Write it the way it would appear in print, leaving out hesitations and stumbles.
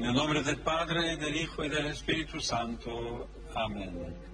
En el nombre del Padre, del Hijo y del Espíritu Santo. Amén.